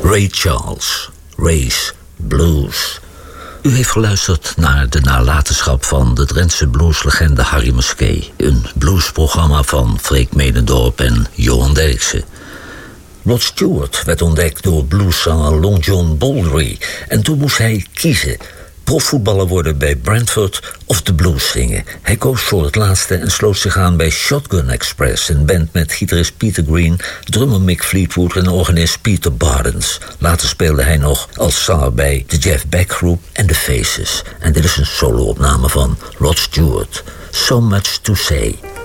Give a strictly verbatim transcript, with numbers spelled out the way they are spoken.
Ray Charles, Ray's Blues. U heeft geluisterd naar de nalatenschap van de Drentse blueslegende Harry Musquet. Een bluesprogramma van Freek Medendorp en Johan Derksen. Rod Stewart werd ontdekt door blueszanger Long John Baldry. En toen moest hij kiezen: profvoetballer worden bij Brentford of de blues zingen. Hij koos voor het laatste en sloot zich aan bij Shotgun Express, een band met gitarist Peter Green, drummer Mick Fleetwood en organist Peter Bardens. Later speelde hij nog als zanger bij de Jeff Beck Group en The Faces. En dit is een solo-opname van Rod Stewart. So Much to Say.